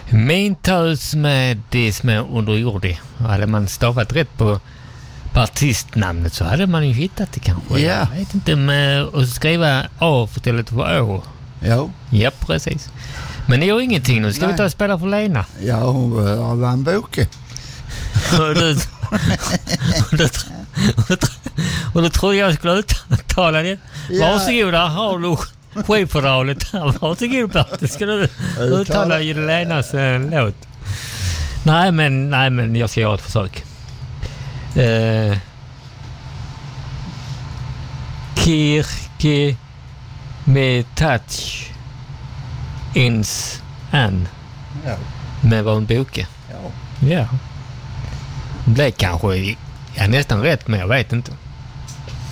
Min tös med det som är underjordig. Hade man stavat rätt på artistnamnet så hade man ju hittat det kanske. Ja. Jag vet inte, med att skriva A istället för Å. Ja. Ja, precis. Men det gör ingenting. Nu ska vi ta och spela för Lena. Ja, hon har vann boken. Och då trodde jag skulle uttala det. Ja. Varsågod, där har du skivfördraget. Varsågod, Bert. Ska du uttala Lenas låt? Nej, men jag ska göra ett försök. Kirke med touch ins an. Ja. Med vad en boke. Ja. Ja. Det kanske är nästan rätt, men jag vet inte.